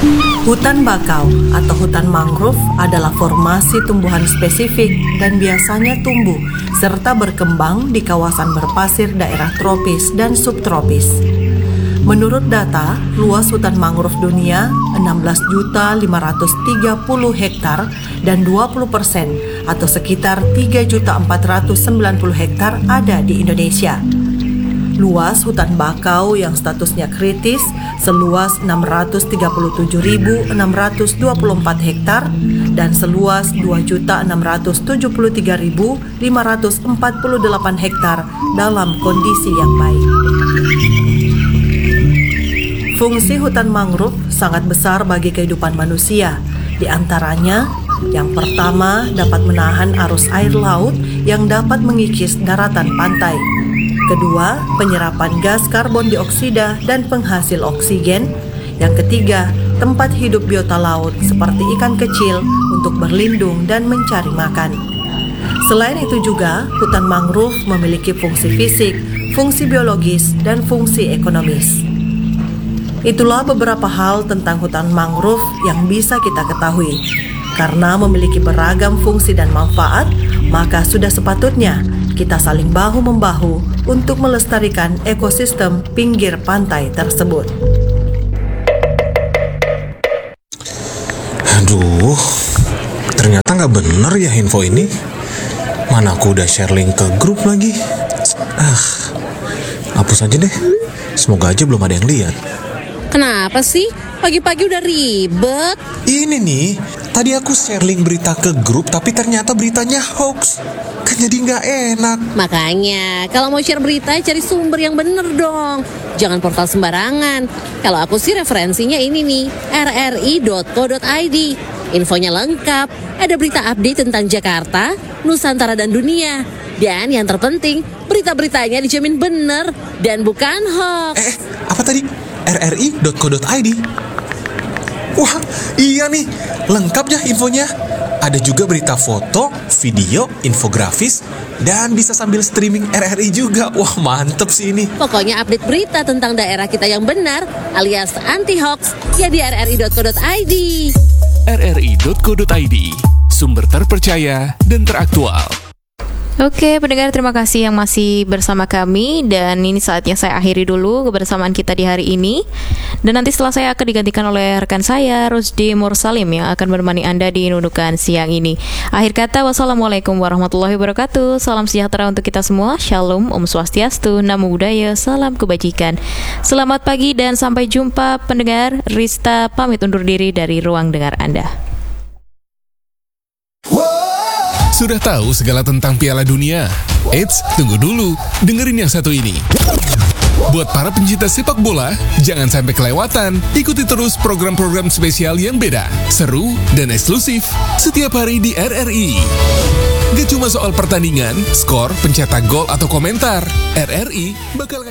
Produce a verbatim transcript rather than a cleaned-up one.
Hutan bakau atau hutan mangrove adalah formasi tumbuhan spesifik dan biasanya tumbuh serta berkembang di kawasan berpasir daerah tropis dan subtropis. Menurut data, luas hutan mangrove dunia enam belas juta lima ratus tiga puluh hektar dan dua puluh persen atau sekitar tiga juta empat ratus sembilan puluh hektar ada di Indonesia. Luas hutan bakau yang statusnya kritis seluas enam ratus tiga puluh tujuh ribu enam ratus dua puluh empat hektar dan seluas dua juta enam ratus tujuh puluh tiga ribu lima ratus empat puluh delapan hektar dalam kondisi yang baik. Fungsi hutan mangrove sangat besar bagi kehidupan manusia. Di antaranya, yang pertama dapat menahan arus air laut yang dapat mengikis daratan pantai. Kedua, penyerapan gas karbon dioksida dan penghasil oksigen. Yang ketiga, tempat hidup biota laut seperti ikan kecil untuk berlindung dan mencari makan. Selain itu juga, hutan mangrove memiliki fungsi fisik, fungsi biologis, dan fungsi ekonomis. Itulah beberapa hal tentang hutan mangrove yang bisa kita ketahui. Karena memiliki beragam fungsi dan manfaat, maka sudah sepatutnya kita saling bahu-membahu untuk melestarikan ekosistem pinggir pantai tersebut. Aduh, ternyata nggak bener ya info ini. Mana aku udah share link ke grup lagi. Ah, hapus aja deh. Semoga aja belum ada yang lihat. Kenapa sih? Pagi-pagi udah ribet. Ini nih, tadi aku share link berita ke grup, tapi ternyata beritanya hoax. Kan jadi nggak enak. Makanya, kalau mau share berita, cari sumber yang bener dong. Jangan portal sembarangan. Kalau aku sih referensinya ini nih, r r i dot co dot i d. Infonya lengkap, ada berita update tentang Jakarta, Nusantara, dan dunia. Dan yang terpenting, berita-beritanya dijamin bener dan bukan hoax. Eh, apa tadi? r r i dot co dot i d. Wah, iya nih, lengkap ya infonya. Ada juga berita foto, video, infografis, dan bisa sambil streaming R R I juga. Wah, mantep sih ini. Pokoknya update berita tentang daerah kita yang benar, alias anti-hoax, ya di r r i dot co dot i d. r r i dot co dot i d, sumber terpercaya dan teraktual. Oke, pendengar, terima kasih yang masih bersama kami. Dan ini saatnya saya akhiri dulu kebersamaan kita di hari ini. Dan nanti setelah saya akan digantikan oleh rekan saya, Rusdi Mursalim, yang akan menemani Anda di Nunukan siang ini. Akhir kata, wassalamualaikum warahmatullahi wabarakatuh. Salam sejahtera untuk kita semua. Shalom, Om Swastiastu, Namo Buddhaya, salam kebajikan. Selamat pagi dan sampai jumpa pendengar. Rista pamit undur diri dari ruang dengar Anda. Sudah tahu segala tentang Piala Dunia? Eits, tunggu dulu, dengerin yang satu ini. Buat para pencinta sepak bola, jangan sampai kelewatan. Ikuti terus program-program spesial yang beda, seru, dan eksklusif setiap hari di R R I. Gak cuma soal pertandingan, skor, pencetak gol, atau komentar. R R I bakal